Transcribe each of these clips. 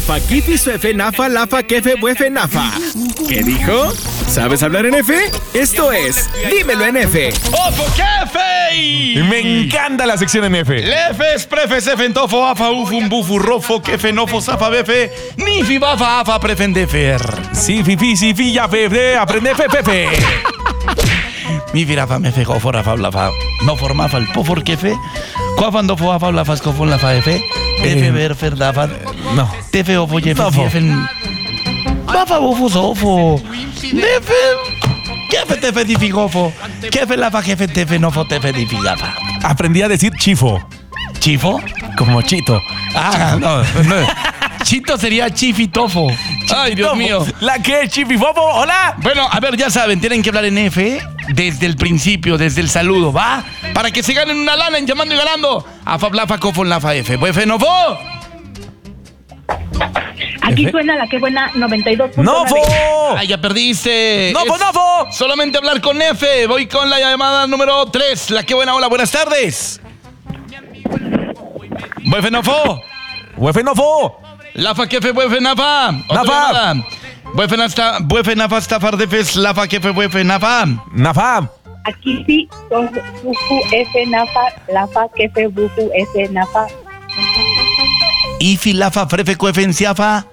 Afa, Kifi, Suefe, Nafa, Lafa, Kefe, Buefe, Nafa. ¿Qué dijo? ¿Sabes hablar en F? Esto es Dímelo en F. ¡Ofo, Kefe! Me encanta la sección en F. Lefes, prefes, efen, tofo, afa, ufum, bufu, rofo, kefe, nofo, zafa, befe, nifi, bafa, afa, prefen, defer. Sí, fifi, ya, fefe, aprende, fefe. Mi virafa, me fe, gofo, rafa, blafa, no formafa, el pofor, kefe, coafan, dofo, afa, blafas, cofon, lafa, efe, efe, ver, fer, dafa, No. tefe, ofo, yefe, Nofo. fiefen, bafa, bofo, sofo, defe, kefe, tefe, difi, gofo, kefe, lafa, jefe, tefe, nofo, tefe, difi, gafa. Aprendí a decir chifo, ¿Chifo? como chito. Ah, no. Chito sería chifitofo. Ay, Dios mío. ¿La qué? ¿Chififofo? ¿Hola? Bueno, a ver, ya saben, tienen que hablar en F desde el principio, desde el saludo, ¿va? Para que se ganen una lana en Llamando y Ganando. Afa, blafa, cofo, lafa, F. ¿Buefe, nofo? Aquí F. suena la que buena 92.9. ¡Nofo! Ay, ya perdiste. ¡Nofo, Es nofo! Solamente hablar con F. Voy con la llamada número 3. La que buena, hola, buenas tardes. ¿Buefe, nofo? ¡Huefe, nofo! Lafa, kefe, buefe, nafa. Otra Nafa. llamada. Buefe, nafa, stafar, defes, lafa, kefe, buefe, nafa. Nafa. Aquí sí, con bufu, F, nafa, lafa, kefe, bufu, F, nafa. Ifi, lafa, frefe, cuefen, siafa.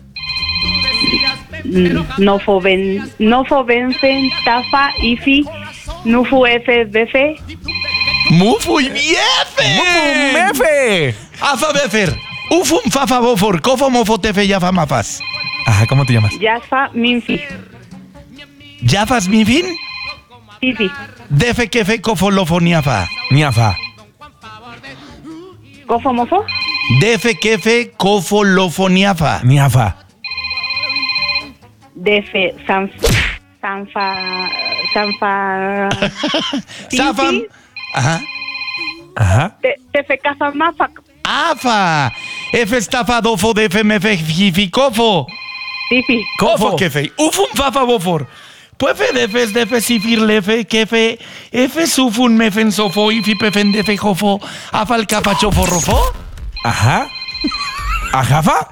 Nofo, benfen, tafa, ifi, nufu, F, befe. Mufu y biefe. ¡Mefe! Afa, befer. Ufum, fafa, bofor, cofo, mofo, tefe, yafa, mafas. Ajá, ¿cómo te llamas? Yafa, minfi, Yafas, mi fin. fifi, Defe, kefe, cofo, lofo, niafa. Niafa. cofo, mofo, Defe, kefe, cofo, lofo, niafa. Niafa. defe, sanfa, Zafam. Ajá. Ajá. tefe, cafa, mafa, Afa. Efe, estafa, dofo, defe, mefe, jifi, cofo. fifi, Cofo, kefe. Ufum, fafa, bofor. Puefe, defes, defe, sifir, lefe, kefe. Efe, sufun, mefen, sofo, ifi, pefen, defe, jofo. Afal, capa, chofo, rofo. Ajá. ¿Ajafa?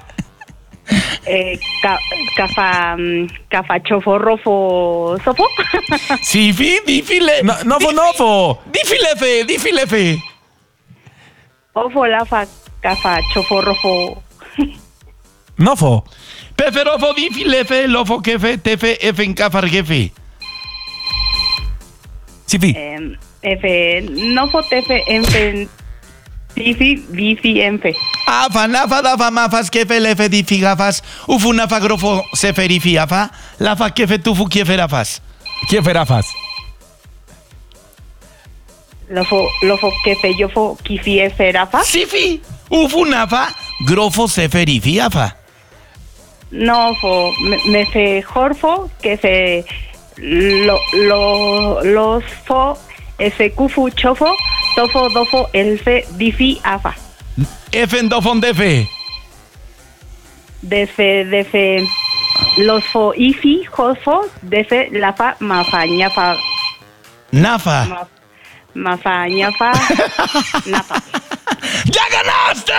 cafa, chofo, rofo, sofo. Sifi, difile. Nofo, nofo. Difilefe. Ofo, lafa, cafa, chofo, rofo. Nofo. Peferofo, difilefe, lofo, kefe, tefe, efen, cafar, jefe. Sifi. F, nofo, tefe, enfe, fifi, bifi, enfe. Afa, nafa, dafa, mafas, kefe, lefe, difi, gafas. Ufu, nafa, grofo, seferifi, afa. Lafa, kefe, tufu, kieferafas. ¿Quién ferafas? Lofo, kefe, yofo, kifi, efe, rafa. Sifi. Ufu, nafa, grofo, seferifi, afa. Nofo, mefe, jorfo, kefe, losfo, efe, kufu, chofo, tofo, dofo, elfe, difi, afa. Efen, dofon, defe. Defe, losfo, ifi, josfo, defe, lafa, mafa, ñafa, Nafa. mafa, ñafa, nafa. ¡Ya ganaste!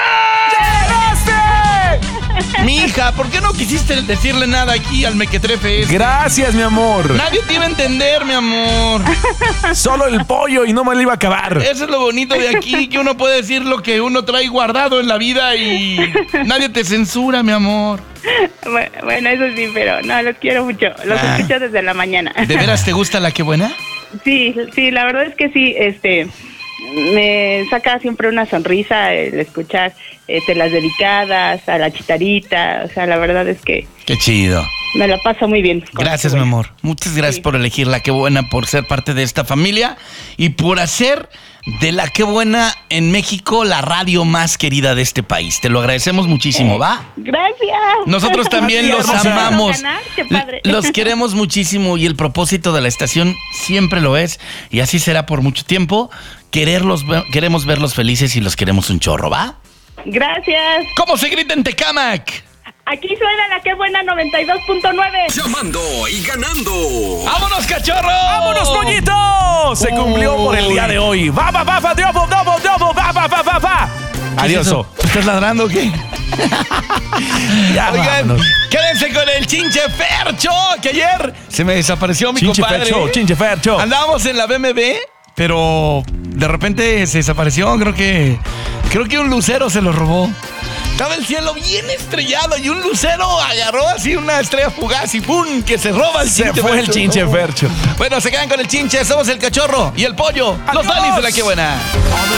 Mija, ¿por qué no quisiste decirle nada aquí al mequetrefe este? Gracias, mi amor. Nadie te iba a entender, mi amor. Solo el pollo y no me lo iba a acabar. Eso es lo bonito de aquí, que uno puede decir lo que uno trae guardado en la vida y nadie te censura, mi amor. Bueno, eso sí, pero no, los quiero mucho. Los escucho desde la mañana. ¿De veras te gusta la que buena? Sí, la verdad es que sí, me saca siempre una sonrisa el escuchar las dedicadas a la Chitarita, o sea, la verdad es que Qué chido. me la paso muy bien. con Gracias, la mi que buena. amor. Muchas gracias Sí. por elegir la que buena, por ser parte de esta familia y por hacer de la que buena en México la radio más querida de este país. Te lo agradecemos muchísimo, ¿va? Gracias. Nosotros también los Gracias. amamos. Ganar, qué padre. Los queremos muchísimo y el propósito de la estación siempre lo es y así será por mucho tiempo. Queremos verlos felices y los queremos un chorro, ¿va? Gracias. ¿Cómo se grita en Tecámac? Aquí suena la que buena 92.9. Llamando y ganando. ¡Vámonos, cachorro! ¡Vámonos, pollito! Se cumplió por el día de hoy. ¡Va, va, va, va, va, va, va, va, va, va, va, va! ¿Qué es Adiós. eso? ¿Estás ladrando o qué? Ya, Oigan, vámonos. quédense con el Chinche Fercho, que ayer se me desapareció mi compadre. Chinche Fercho. Andábamos en la BMB, pero de repente se desapareció. Creo que un lucero se lo robó. Estaba el cielo bien estrellado y un lucero agarró así una estrella fugaz y ¡pum! Que se roba el Se Chinche fue el Fercho. Chinche Fercho. Bueno, se quedan con el Chinche. Somos el Cachorro y el Pollo. Los ¡Adiós! Dalis de la que buena.